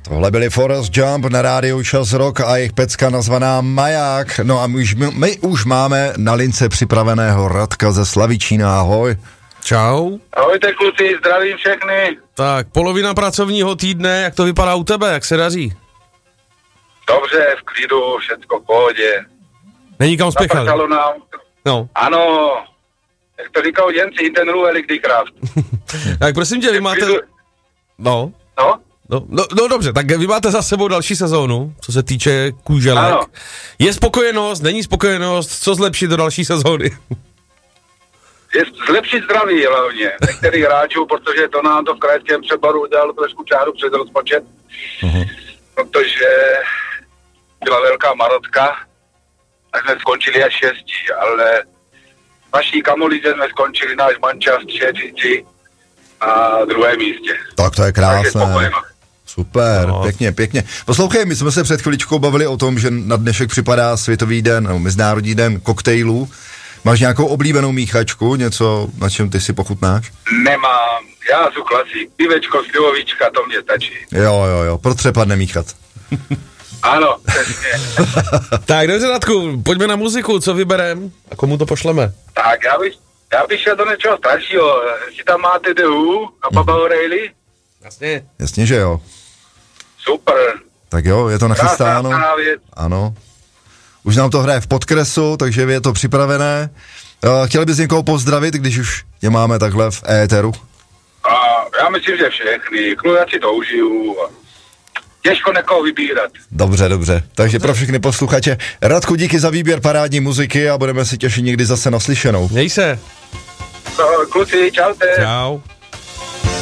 Tohle byli Forest Jump na rádiu Čas Rock a jejich pecka nazvaná Maják. No a my už máme na lince připraveného Radka ze Slavičína. Ahoj. Čau. Ahojte kluci, zdravím všechny. Tak, polovina pracovního týdne, jak to vypadá u tebe, jak se daří? Dobře, v klidu, všecko v pohodě. Není kam spěchat. Napršalo nám. No. Ano, jak to říkal Jenci, ten Elikdykraft. Tak prosím tě, vy máte... No. No dobře, tak vy máte za sebou další sezónu, co se týče kůželek. Ano. Je spokojenost, není spokojenost, co zlepšit do další sezóny? Je zlepšit zdraví hlavně některých hráčů, protože to nám to v krajském přeboru udělalo trošku čáru přes rozpočet, protože byla velká marotka, tak jsme skončili až 6, ale naší kamolize jsme skončili náš mančas 3 na druhém místě. Tak to je krásné. Super, no. Pěkně. Poslouchej, my jsme se před chviličkou bavili o tom, že na dnešek připadá Světový den, nebo Mezinárodní den koktejlů. Máš nějakou oblíbenou míchačku, něco, na čem ty si pochutnáš? Nemám, já jsem klasik, pivečko, slivovička, to mě stačí. Jo, pro třepat nemíchat. Ano, přesně. Tak dobře, Radku, pojďme na muziku, co vyberem a komu to pošleme? Tak já bych šel do něčeho staršího, jestli tam máte The Who a Baba O'Reilly? Jasně, že jo. Super. Tak jo, je to nachystáno. Ano. Už nám to hraje v podkresu, takže je to připravené. Chtěli bys někoho pozdravit, když už je máme takhle v éteru? Já myslím, že všechny. Já si to užiju. Těžko někoho vybírat. Dobře. Takže pro všechny posluchače. Radku, díky za výběr parádní muziky a budeme si těšit někdy zase naslyšenou. Měj se. Kluci, čaute. Čau.